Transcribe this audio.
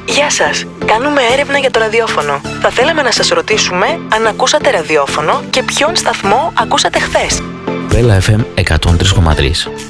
Γεια σας, κάνουμε έρευνα για το ραδιόφωνο. Θα θέλαμε να σας ρωτήσουμε αν ακούσατε ραδιόφωνο και ποιον σταθμό ακούσατε χθες. Bella FM 103,3.